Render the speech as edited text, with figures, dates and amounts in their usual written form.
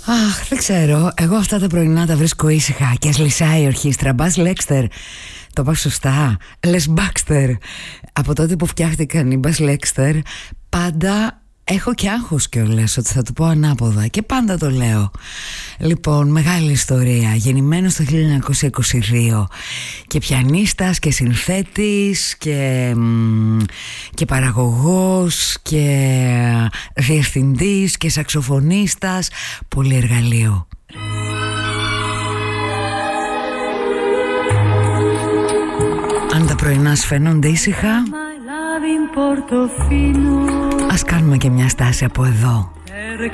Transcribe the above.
Αχ, δεν ξέρω. Εγώ αυτά τα πρωινά τα βρίσκω ήσυχα. Και ας λυσάει η ορχήστρα. Μπας Λέξτερ. Το πάω σωστά. Λες Μπάξτερ. Από τότε που φτιάχτηκαν οι Μπας Λέξτερ, πάντα έχω και άγχος κιόλας ότι θα το πω ανάποδα. Και πάντα το λέω. Λοιπόν, μεγάλη ιστορία. Γεννημένος το 1922. Και πιανίστας και συνθέτης και παραγωγός και διευθυντής και σαξοφωνίστας. Πολύ εργαλείο. Αν τα πρωινά σου φαίνονται ήσυχα, ας κάνουμε και μια στάση από εδώ.